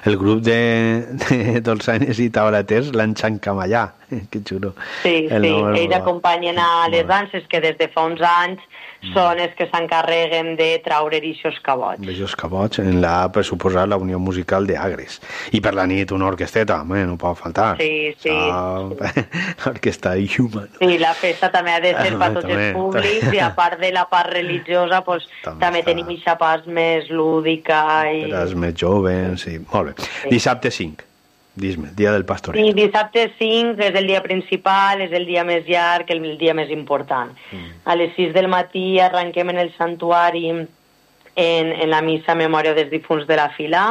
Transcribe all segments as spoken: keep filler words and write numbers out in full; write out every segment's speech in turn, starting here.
el grup de, de dolçaines i taulaters l'han xancamallà, que xulo. Sí, sí, ells acompanyen a les danses que des de fa uns anys són els que s'encarreguen de traure eixos cabots. Eixos cabots, en la, per suposar, la Unió Musical d'Agres. I per la nit una orquesteta, home, no pot faltar. Sí, sí. L'orquestra Human. Sí, la festa també ha de ser per tots els públics i a part de la part religiosa, pues, també, també tenim aquesta part més lúdica. I... Per als més joves, sí. Molt bé. Sí. Dissabte cinc. Dis-me, dia del pastoret. Sí, dissabte cinc és el dia principal, és el dia més llarg, el dia més important. Mm. A les sis del matí arrenquem en el santuari en, en la missa a memòria dels difunts de la fila.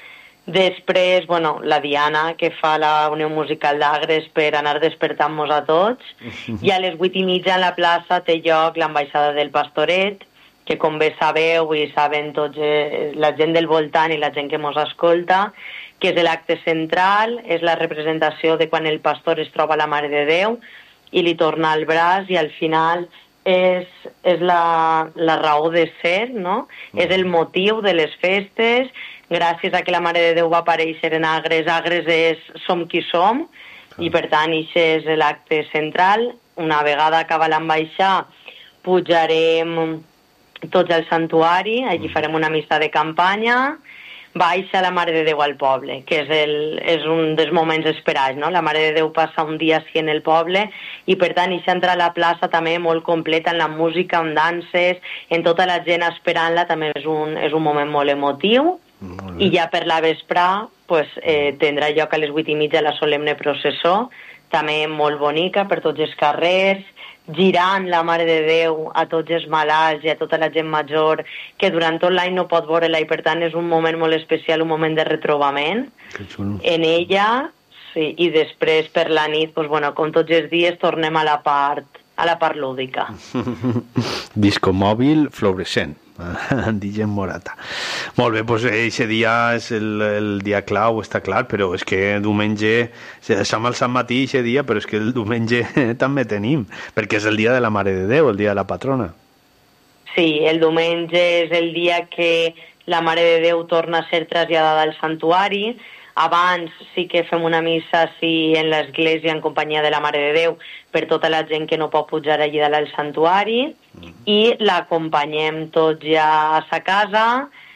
Després, bueno, la Diana, que fa la Unió Musical d'Agres per anar despertant-nos a tots. I a les vuit i mitja en la plaça té lloc l'ambaixada del pastoret, que com bé sabeu i saben tots eh, la gent del voltant i la gent que mos escolta, que és l'acte central, és la representació de quan el pastor es troba a la Mare de Déu i li torna el braç i al final és, és la, la raó de ser, no? Mm. És el motiu de les festes, gràcies a que la Mare de Déu va aparèixer en Agres, Agres és som qui som, mm. i per tant això és l'acte central. Una vegada acaba l'ambaixada pujarem tots al santuari, allí mm. farem una missa de campanya, baixa la Mare de Déu al poble, que és, el, és un dels moments esperats, no? La Mare de Déu passa un dia així en el poble i per tant això entra a la plaça també molt completa en la música, en danses, en tota la gent esperant-la, també és un, és un moment molt emotiu. Molt i ja per la vesprà pues, eh, tindrà lloc a les vuit i mitja la solemne processó, també molt bonica per tots els carrers, girant la Mare de Déu a tots els malalts i a tota la gent major que durant tot l'any no pot veure-la i per tant és un moment molt especial, un moment de retrobament en ella, sí, i després per la nit, pues, bueno, com tots els dies tornem a la part, a la part lúdica. Disco mòbil fluorescent. En D J Morata. Molt bé, doncs aquest dia és el, el dia clau, està clar, però és que diumenge, som al Sant Matí aquest dia, però és que el diumenge també tenim, perquè és el dia de la Mare de Déu, el dia de la patrona. Sí, el diumenge és el dia que la Mare de Déu torna a ser traslladada al santuari. Abans sí que fem una missa sí, en l'església en companyia de la Mare de Déu per tota la gent que no pot pujar allí dalt al santuari mm. i l'acompanyem tots ja a sa casa,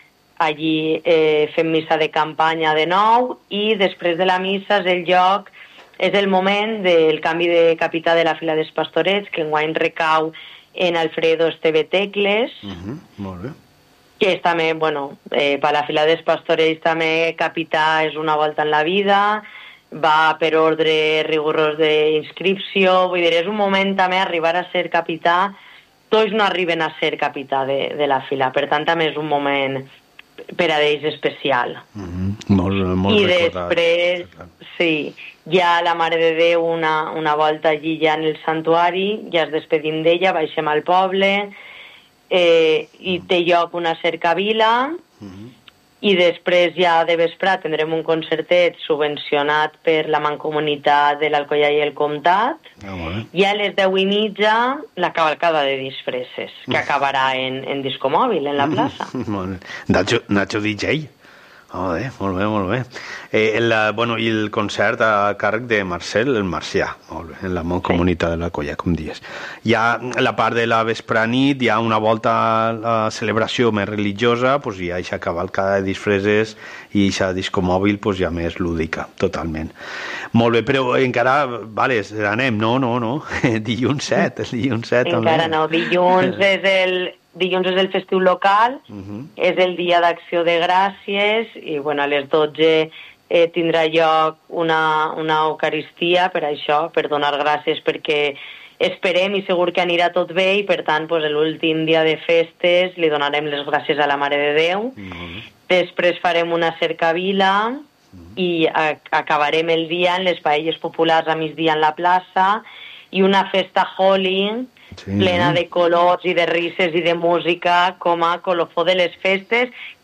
allí eh, fem missa de campanya de nou i després de la missa és el lloc, és el moment del canvi de capità de la fila dels pastorets que enguany recau en Alfredo Esteve Tecles. Mm-hmm. Molt bé. Que és també, bueno, eh, per la fila dels pastorells també capità és una volta en la vida, va per ordre rigorós d'inscripció, vull dir, és un moment també arribar a ser capità, tots no arriben a ser capità de, de la fila, per tant també és un moment per a ells especial. Mm-hmm. Molt, molt I recordat. després, sí, ja la Mare de Déu una, una volta allí ja en el santuari, ja es despedim d'ella, baixem al poble, Eh, i té lloc una cercavila mm-hmm. i després ja de vesprà tindrem un concertet subvencionat per la Mancomunitat de l'Alcoià i el Comtat ah, bueno. I a les deu i mitja la cavalcada de disfresses que acabarà en, en disco mòbil en la plaça. Nacho, Nacho D J. Oh, bé, molt bé, molt bé. Eh, el, bueno, i el concert a càrrec de Marcel el Marcià, molt bé, en la Mancomunitat de la Colla, com dius. Hi ha la part de la vesprà-nit, hi ha una volta a la celebració més religiosa, pues hi ha aquesta cavalcada de disfresses i aquesta disco mòbil pues, ja més lúdica, totalment. Molt bé, però encara, vale, anem, no, no, no, dilluns set, el dilluns set també. Encara no, dilluns és el... Dilluns és el festiu local, uh-huh. és el dia d'acció de gràcies i bueno, a les dotze eh, tindrà lloc una, una eucaristia per això, per donar gràcies perquè esperem i segur que anirà tot bé i per tant pues, l'últim dia de festes li donarem les gràcies a la Mare de Déu. Uh-huh. Després farem una cercavila uh-huh. i a, acabarem el dia en les paelles populars a migdia en la plaça i una festa Holi sí. plena de colors i de risses i de música com a colofó de les festes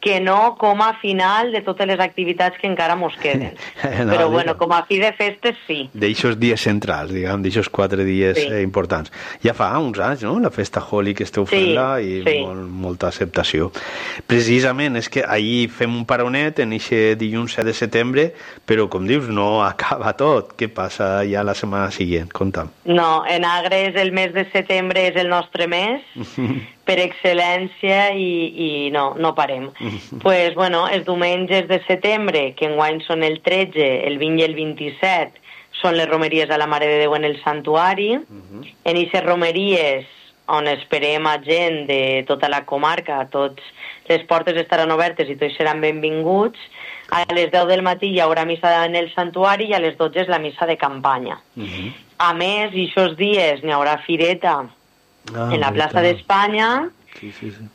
que no com a final de totes les activitats que encara mos queden. no, Però, bueno, com a fi de festes, sí. D'eixos dies centrals, diguem, d'eixos quatre dies sí. eh, importants. Ja fa uns anys, no?, la festa Holi que esteu fent-la sí, i sí. Molt, molta acceptació. Precisament és que ahir fem un paronet en eixe dilluns set de setembre, però, com dius, no acaba tot. Què passa ja la setmana següent? Conta'm. No, en Agres el mes de setembre és el nostre mes, per excel·lència, i, i no, no parem. Pues, bueno, els diumenges de setembre, que enguany són el tretze, el vint i el vint-i-set, són les romeries a la Mare de Déu en el santuari. Uh-huh. En aquestes romeries, on esperem a gent de tota la comarca, tots les portes estaran obertes i tots seran benvinguts. A les deu del matí hi haurà missa en el santuari i a les dotze és la missa de campanya. Uh-huh. A més, aquests dies n'hi haurà fireta Ah, en la plaça d'Espanya. Sí, sí, sí.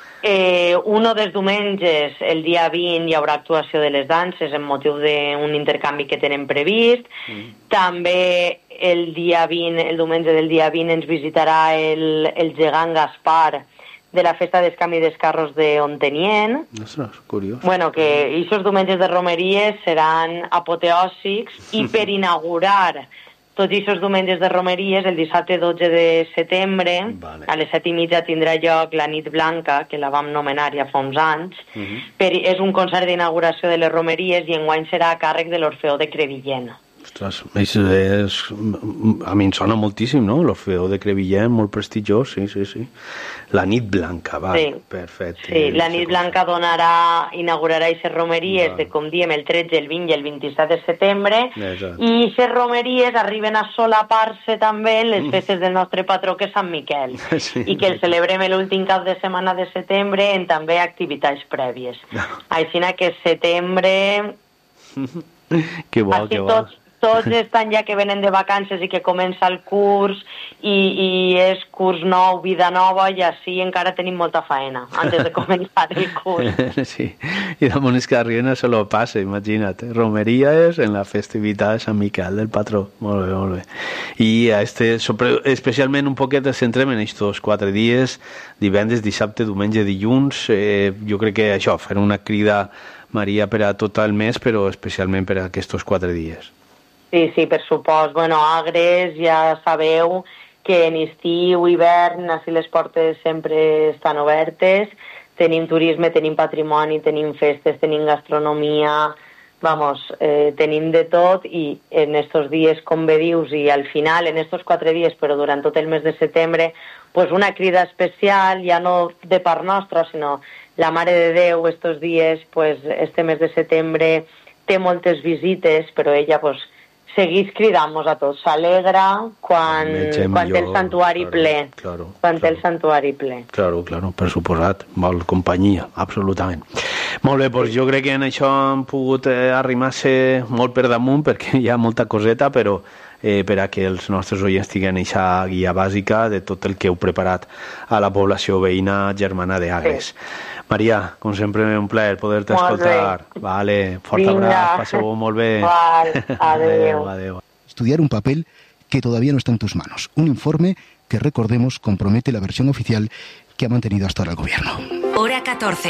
Eh, uno dels diumenges, el dia vint, hi haurà actuació de les danses en motiu d'un intercanvi que tenen previst. Mm. També el dia vint, el diumenge del dia vint ens visitarà el, el gegant Gaspar de la festa d'escambi dels carros de Ontenien. Ostres, curiós. Bueno, que aquests diumenges de romeries seran apoteòsics i per inaugurar tots aquests diumenges de romeries, el dissabte dotze de setembre, vale. A les set i mitja tindrà lloc la nit blanca, que la vam nomenar ja fa uns anys. Uh-huh. Per, és un concert d'inauguració de les romeries i enguany serà a càrrec de l'Orfeó de Crevillent. Ostres, és, és, a mi em sona moltíssim, no? L'Orfeó de Crevillent, molt prestigiós, sí, sí, sí. La nit blanca, va, sí. Perfecte. Sí, la nit blanca donarà, inaugurarà aquestes romeries va. De, com diem, el tretze, el vint i el vint-i-set de setembre, exacte. I aquestes romeries arriben a solapar-se també en les festes del nostre patró, que és Sant Miquel, sí. I que el celebrem l'últim cap de setmana de setembre en també activitats prèvies. No. Així que setembre... Que bo, que bo. Tots, tots estan ja que venen de vacances i que comença el curs i, i és curs nou, vida nova, i així encara tenim molta faena antes de començar el curs. Sí, i damunt és que arriben a solo passa, imagina't. Romeries en la festivitat de Sant Miquel del patró. Molt bé, molt bé. I a este, especialment un poquet ens centrem en aquests quatre dies, divendres, dissabte, diumenge, dilluns. Eh, jo crec que això, fer una crida, Maria, per a tot el mes, però especialment per a aquests quatre dies. Sí, sí, per supost. Bueno, Agres, ja sabeu que en estiu, hivern, així les portes sempre estan obertes. Tenim turisme, tenim patrimoni, tenim festes, tenim gastronomia, vamos, eh, tenim de tot, i en estos dies, com bé dius, i al final, en estos quatre dies, però durant tot el mes de setembre, pues una crida especial, ja no de part nostra, sinó la Mare de Déu, estos dies, pues este mes de setembre, té moltes visites, però ella, pues, seguís cridant-nos a tots, s'alegra quan, quan té el santuari claro, ple, claro, quan claro. té el santuari ple. Claro, claro, per suposat, molt companyia, absolutament. Molt bé, doncs jo crec que en això hem pogut eh, arrimar-se molt per damunt, perquè hi ha molta coseta, però eh, per a que els nostres oients tinguin aquesta guia bàsica de tot el que heu preparat a la població veïna germana d'Agres. Sí. Maria, com sempre, un plaer poder-te escoltar. Vale, fort abraç, passeu molt bé. Val, adeu. adeu, adeu. Estudiar un papel que todavía no está en tus manos. Un informe que, recordemos, compromete la versión oficial que ha mantenido hasta ahora el gobierno. Hora catorce.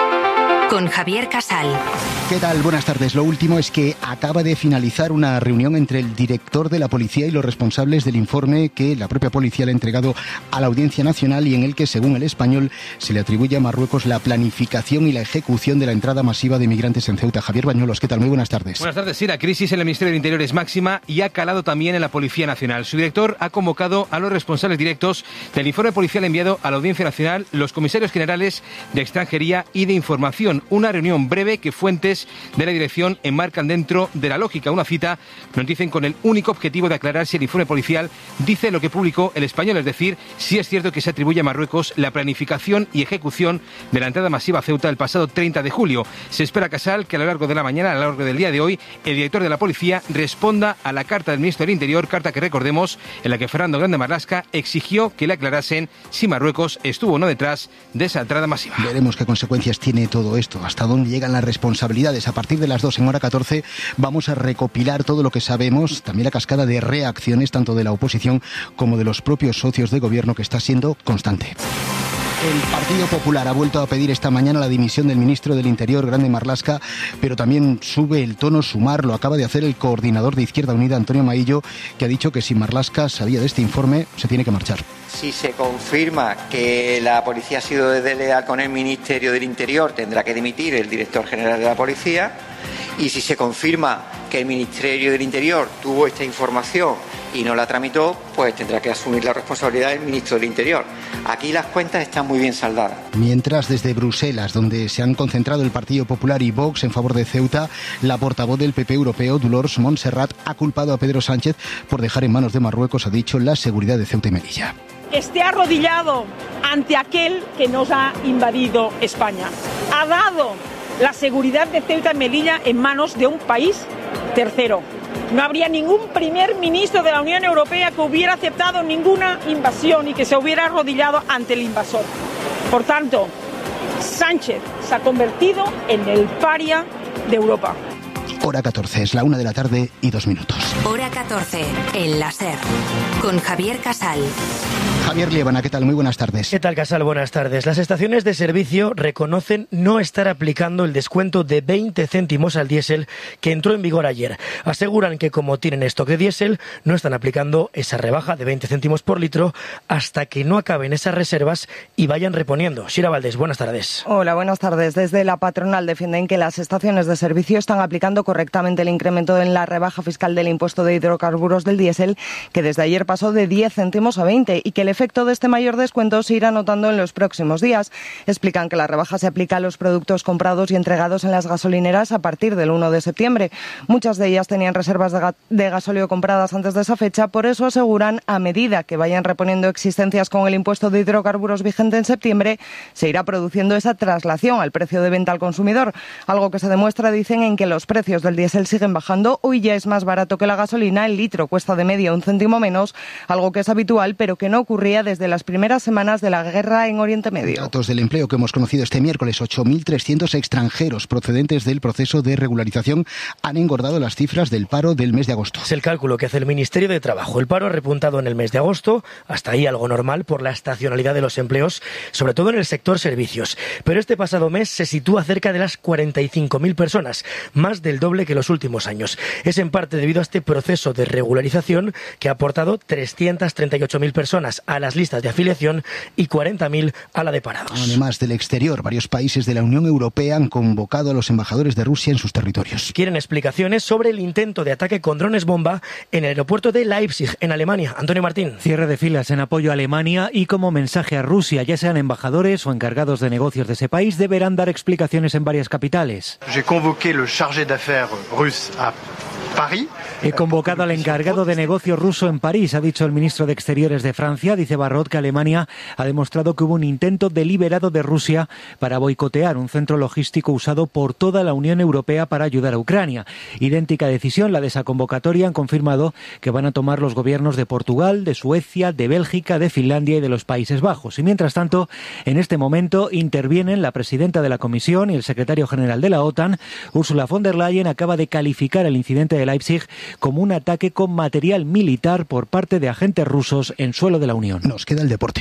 Con Javier Casal. ¿Qué tal? Buenas tardes. Lo último es que acaba de finalizar una reunión entre el director de la policía y los responsables del informe que la propia policía le ha entregado a la Audiencia Nacional y en el que, según El Español, se le atribuye a Marruecos la planificación y la ejecución de la entrada masiva de migrantes en Ceuta. Javier Bañuelos, ¿qué tal? Muy buenas tardes. Buenas tardes. Sí, la crisis en el Ministerio del Interior es máxima y ha calado también en la Policía Nacional. Su director ha convocado a los responsables directos del informe policial enviado a la Audiencia Nacional, los comisarios generales de Extranjería y de Información. Una reunión breve que fuentes de la dirección enmarcan dentro de la lógica. Una cita, nos dicen, con el único objetivo de aclarar si el informe policial dice lo que publicó El Español, es decir, si es cierto que se atribuye a Marruecos la planificación y ejecución de la entrada masiva a Ceuta el pasado treinta de julio. Se espera, Casal, que a lo largo de la mañana, a lo largo del día de hoy, el director de la policía responda a la carta del ministro del Interior, carta que, recordemos, en la que Fernando Grande Marlaska exigió que le aclarasen si Marruecos estuvo o no detrás de esa entrada masiva. Veremos qué consecuencias tiene todo esto, hasta dónde llegan las responsabilidades. A partir de las dos en hora catorce vamos a recopilar todo lo que sabemos, también la cascada de reacciones tanto de la oposición como de los propios socios de gobierno, que está siendo constante. El Partido Popular ha vuelto a pedir esta mañana la dimisión del ministro del Interior, Grande Marlaska, pero también sube el tono Sumar. Lo acaba de hacer el coordinador de Izquierda Unida, Antonio Maillo, que ha dicho que si Marlaska sabía de este informe, se tiene que marchar. Si se confirma que la policía ha sido desleal con el Ministerio del Interior, tendrá que dimitir el director general de la policía. Y si se confirma que el Ministerio del Interior tuvo esta información y no la tramitó, pues tendrá que asumir la responsabilidad del ministro del Interior. Aquí las cuentas están muy bien saldadas. Mientras, desde Bruselas, donde se han concentrado el Partido Popular y Vox en favor de Ceuta, la portavoz del P P europeo, Dolors Montserrat, ha culpado a Pedro Sánchez por dejar en manos de Marruecos, ha dicho, la seguridad de Ceuta y Melilla. Esté arrodillado ante aquel que nos ha invadido España. Ha dado la seguridad de Ceuta y Melilla en manos de un país tercero. No habría ningún primer ministro de la Unión Europea que hubiera aceptado ninguna invasión y que se hubiera arrodillado ante el invasor. Por tanto, Sánchez se ha convertido en el paria de Europa. Hora catorce, es la una de la tarde y dos minutos. Hora catorce, en la SER, con Javier Casal. Javier Liébana, ¿qué tal? Muy buenas tardes. ¿Qué tal, Casal? Buenas tardes. Las estaciones de servicio reconocen no estar aplicando el descuento de veinte céntimos al diésel que entró en vigor ayer. Aseguran que como tienen stock de diésel, no están aplicando esa rebaja de veinte céntimos por litro hasta que no acaben esas reservas y vayan reponiendo. Shira Valdés, buenas tardes. Hola, buenas tardes. Desde la patronal defienden que las estaciones de servicio están aplicando correctamente el incremento en la rebaja fiscal del impuesto de hidrocarburos del diésel, que desde ayer pasó de diez céntimos a veinte, y que el efecto de este mayor descuento se irá notando en los próximos días. Explican que la rebaja se aplica a los productos comprados y entregados en las gasolineras a partir del uno de septiembre. Muchas de ellas tenían reservas de, ga de gasóleo compradas antes de esa fecha, por eso aseguran, a medida que vayan reponiendo existencias con el impuesto de hidrocarburos vigente en septiembre, se irá produciendo esa traslación al precio de venta al consumidor, algo que se demuestra, dicen, en que los precios del diésel siguen bajando. Hoy ya es más barato que la gasolina, el litro cuesta de media un céntimo menos, algo que es habitual pero que no ocurría desde las primeras semanas de la guerra en Oriente Medio. Datos del empleo que hemos conocido este miércoles: ocho mil trescientos extranjeros procedentes del proceso de regularización han engordado las cifras del paro del mes de agosto. Es el cálculo que hace el Ministerio de Trabajo. El paro ha repuntado en el mes de agosto, hasta ahí algo normal por la estacionalidad de los empleos, sobre todo en el sector servicios. Pero este pasado mes se sitúa cerca de las cuarenta y cinco mil personas, más del doble que los últimos años. Es en parte debido a este proceso de regularización que ha aportado trescientas treinta y ocho mil personas a las listas de afiliación y cuarenta mil a la de parados. Además del exterior, varios países de la Unión Europea han convocado a los embajadores de Rusia en sus territorios. Quieren explicaciones sobre el intento de ataque con drones bomba en el aeropuerto de Leipzig, en Alemania. Antonio Martín. Cierre de filas en apoyo a Alemania y como mensaje a Rusia, ya sean embajadores o encargados de negocios de ese país, deberán dar explicaciones en varias capitales. J'ai convoqué le chargé d'affaires russe à París. He convocado al encargado de negocio ruso en París, ha dicho el ministro de Exteriores de Francia. Dice Barrot que Alemania ha demostrado que hubo un intento deliberado de Rusia para boicotear un centro logístico usado por toda la Unión Europea para ayudar a Ucrania. Idéntica decisión, la de esa convocatoria, han confirmado que van a tomar los gobiernos de Portugal, de Suecia, de Bélgica, de Finlandia y de los Países Bajos. Y mientras tanto, en este momento intervienen la presidenta de la Comisión y el secretario general de la OTAN. Ursula von der Leyen acaba de calificar el incidente de Leipzig como un ataque con material militar por parte de agentes rusos en suelo de la Unión. Nos queda el deporte.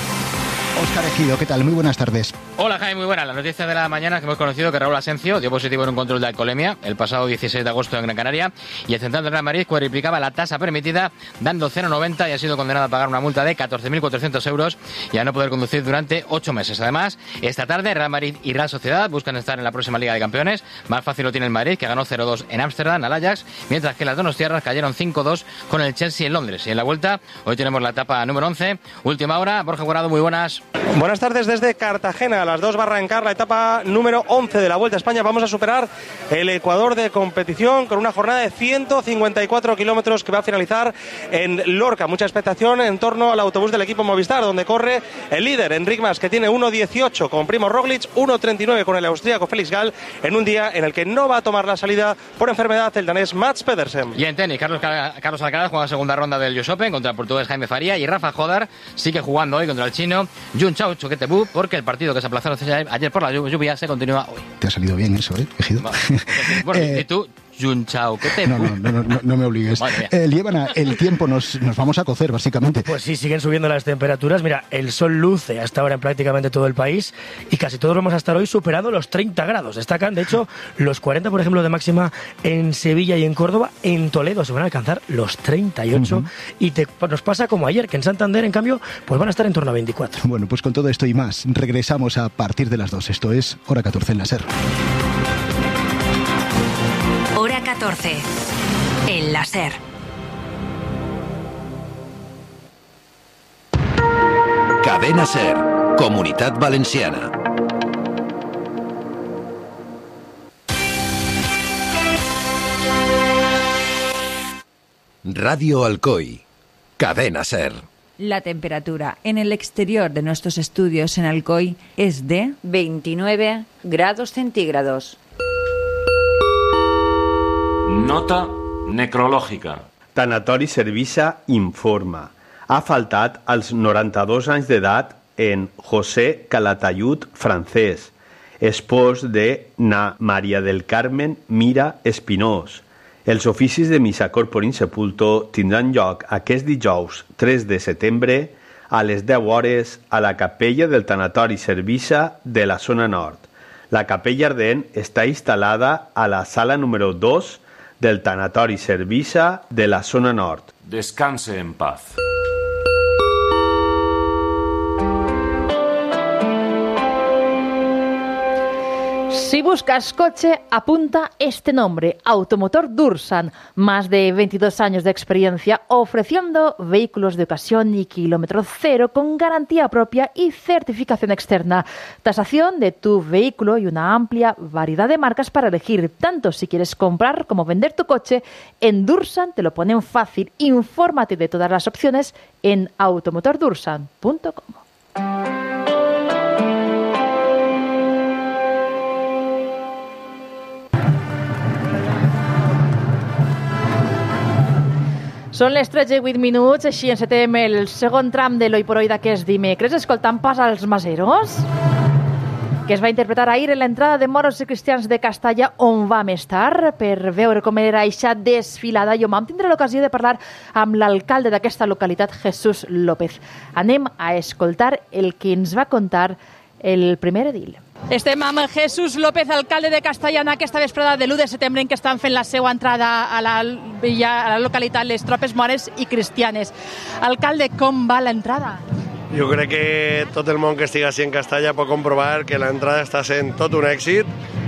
Óscar Ejido, ¿qué tal? Muy buenas tardes. Hola, Jaime, muy buena. La noticia de la mañana es que hemos conocido que Raúl Asencio dio positivo en un control de alcoholemia el pasado dieciséis de agosto en Gran Canaria, y el central del Real Madrid cuadriplicaba la tasa permitida dando cero coma noventa y ha sido condenado a pagar una multa de catorce mil cuatrocientos euros y a no poder conducir durante ocho meses. Además, esta tarde Real Madrid y Real Sociedad buscan estar en la próxima Liga de Campeones. Más fácil lo tiene el Madrid, que ganó cero dos en Ámsterdam al Ajax, mientras que las donostiarras cayeron cinco dos con el Chelsea en Londres. Y en la vuelta, hoy tenemos la etapa número once, última hora. Borja Guarado, muy buenas. Buenas tardes desde Cartagena, a las dos va a arrancar la etapa número once de la Vuelta a España. Vamos a superar el Ecuador de competición con una jornada de ciento cincuenta y cuatro kilómetros que va a finalizar en Lorca. Mucha expectación en torno al autobús del equipo Movistar, donde corre el líder Enric Mas, que tiene uno dieciocho con Primo Roglic, uno treinta y nueve con el austríaco Felix Gall, en un día en el que no va a tomar la salida por enfermedad el danés Mats Pedersen. Y en tenis, Carlos, Carlos Alcaraz juega la segunda ronda del U S Open contra el portugués Jaime Faría, y Rafa Jodar sigue jugando hoy contra el chino Jun Chao Chuquetebú, porque el partido que se aplazó ayer por la lluvia se continúa hoy. Te ha salido bien eso, ¿eh, Ejido? Bueno, eh, y tú, Junchao, ¿qué te... No, no, no, no, no me obligues. Eh, Liébana, el tiempo nos, nos vamos a cocer, básicamente. Pues sí, siguen subiendo las temperaturas. Mira, el sol luce hasta ahora en prácticamente todo el país y casi todos vamos a estar hoy superando los treinta grados. Destacan, de hecho, los cuarenta, por ejemplo, de máxima en Sevilla y en Córdoba. En Toledo se van a alcanzar los treinta y ocho. Uh-huh. Y te, pues nos pasa como ayer, que en Santander, en cambio, pues van a estar en torno a veinticuatro. Bueno, pues con todo esto y más, regresamos a partir de las dos. Esto es Hora catorce en la SER. Hora catorce en la SER. Cadena SER, Comunitat Valenciana. Radio Alcoy, Cadena SER. La temperatura en el exterior de nuestros estudios en Alcoy es de veintinueve grados centígrados. Nota necrològica. Tanatori Servisa informa. Ha faltat als noranta-dos anys d'edat en José Calatayud Francés, espòs de Na Maria del Carmen Mira Espinós. Els oficis de missa corpore sepulto tindran lloc aquest dijous tres de setembre a les deu hores a la capella del Tanatori Servisa de la zona nord. La capella ardent està instal·lada a la sala número dos del Tanatori Servisa de la zona nord. Descanse en paz. Si buscas coche, apunta este nombre, Automotor Dursan. Más de veintidós años de experiencia ofreciendo vehículos de ocasión y kilómetro cero con garantía propia y certificación externa. Tasación de tu vehículo y una amplia variedad de marcas para elegir. Tanto si quieres comprar como vender tu coche, en Dursan te lo ponen fácil. Infórmate de todas las opciones en automotor dursan punto com. Són les tretze i vuit minuts, així encetem el segon tram de l'Oi por Hoy d'aquest dimecres, escoltant Pas als Maseros, que es va interpretar ahir en l'entrada de moros i cristians de Castalla, on vam estar, per veure com era eixa desfilada. Jo vam tindre l'ocasió de parlar amb l'alcalde d'aquesta localitat, Jesús López. Anem a escoltar el que ens va contar el primer edil. Estem amb Jesús López, alcalde de Castalla, en aquesta vesprada de l'u de setembre en què estan fent la seva entrada a la, a la localitat les tropes mores i cristianes. Alcalde, com va l'entrada? Jo crec que tot el món que estigui així en Castalla pot comprovar que l'entrada està sent tot un èxit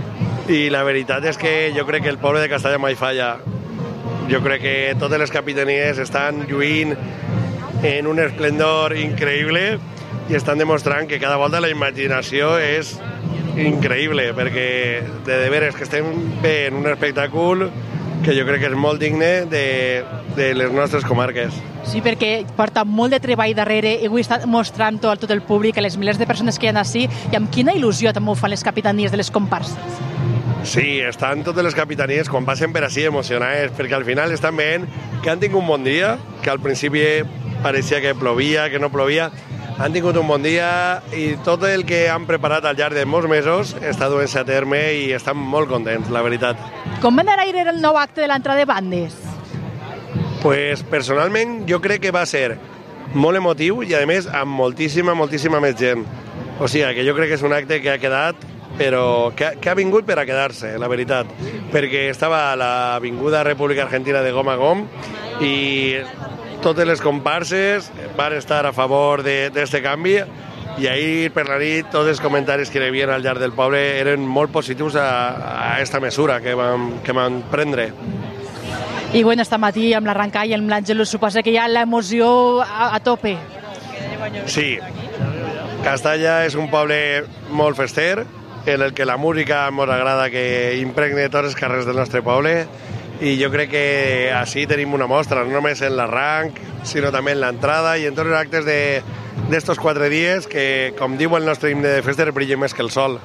i la veritat és que jo crec que el poble de Castalla mai falla. Jo crec que totes les capitanies estan lluint en un esplendor increïble i estan demostrant que cada volta la imaginació és increïble, perquè de veres que estem fent un espectacle que jo crec que és molt digne de, de les nostres comarques. Sí, perquè porta molt de treball darrere i avui està mostrant-ho a tot el públic, a les milers de persones que hi ha així, i amb quina il·lusió també ho fan les capitanies de les comparses. Sí, estan totes les capitanies quan passen per així emocionades, perquè al final estan veient que han tingut un bon dia, que al principi pareixia que plovia, que no plovia. Han tingut un bon dia i tot el que han preparat al llarg de molts mesos està duent-se a terme i estan molt contents, la veritat. Com va anar ahir el nou acte de l'entrada de bandes? Pues, personalment, jo crec que va ser molt emotiu i, a més, amb moltíssima, moltíssima més gent. O sigui, que jo crec que és un acte que ha quedat, però que, que ha vingut per a quedar-se, la veritat. Perquè estava a l'Avinguda República Argentina de Gom a Gom i totes les comparses van estar a favor d'aquest canvi i ahir per la nit tots els comentaris que hi havia al llarg del poble eren molt positius a aquesta mesura que vam, que vam prendre. I bueno, esta matí amb l'arrencar i amb l'Àngel suposa que hi ha l'emoció a, a tope. Sí, Castalla és un poble molt fester en el que la música ens agrada que impregne tots els carrers del nostre poble i jo crec que així tenim una mostra, no només en l'arranc, sinó també en l'entrada i en tots els actes d'estos quatre dies que, com diu el nostre himne de festa, brillen més que el sol.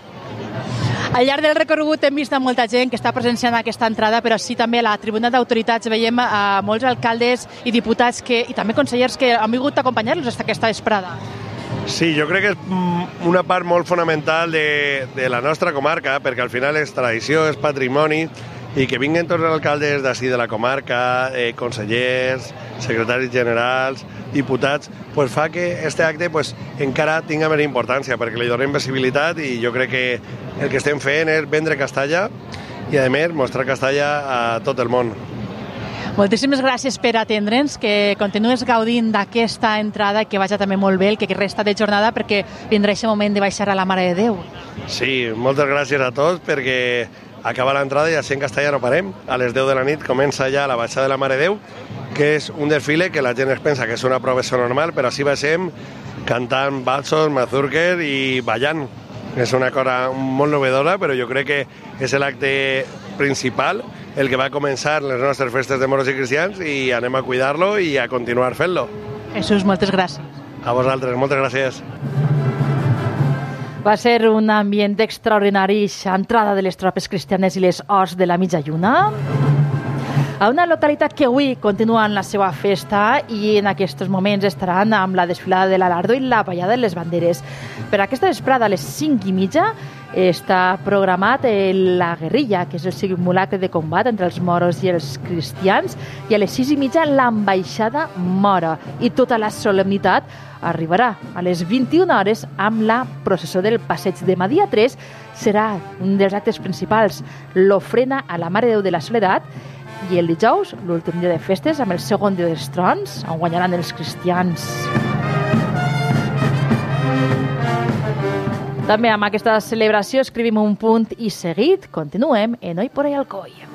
Al llarg del recorregut hem vist a molta gent que està presenciant aquesta entrada, però sí també a la tribuna d'autoritats veiem a molts alcaldes i diputats que, i també consellers que han vingut a acompanyar-los fins aquesta vesprada. Sí, jo crec que és una part molt fonamental de, de la nostra comarca, perquè al final és tradició, és patrimoni, i que vinguin tots els alcaldes d'ací de la comarca, eh, consellers, secretaris generals, diputats, pues fa que este acte pues, encara tinga més importància, perquè li donem visibilitat i jo crec que el que estem fent és vendre Castalla i, a més, mostrar Castalla a tot el món. Moltíssimes gràcies per atendre'ns, que continues gaudint d'aquesta entrada, que vagi també molt bé el que resta de jornada, perquè vindrà aquest moment de baixar a la Mare de Déu. Sí, moltes gràcies a tots, perquè acaba l'entrada i així en Castalla no parem. A les deu de la nit comença ja la baixada de la Mare de Déu, que és un desfile que la gent es pensa que és una professió normal, però així baixem cantant balsos, mazurques i ballant. És una cosa molt novedora, però jo crec que és l'acte principal, el que va començar les nostres festes de moros i cristians, i anem a cuidar-lo i a continuar fent-lo. Jesús, moltes gràcies. A vosaltres, moltes gràcies. Va ser un ambient extraordinari, entrada de les tropes cristianes i les horts de la mitja lluna, a una localitat que avui continuen la seva festa i en aquests moments estaran amb la desfilada de l'Alardo i la ballada de les banderes. Per aquesta vesprada, a les cinc i mitja, està programat la guerrilla, que és el simulacre de combat entre els moros i els cristians, i a les sis i mitja l'ambaixada mora. I tota la solemnitat arribarà a les vint-i-una hores amb la processó del passeig. Demà dia tres serà un dels actes principals, l'ofrena a la Mare de Déu de la Soledat, i el dijous, l'últim dia de festes, amb el segon dia dels trons, on guanyaran els cristians. També amb aquesta celebració escrivim un punt i seguit continuem en Hoy por Hoy Alcoy.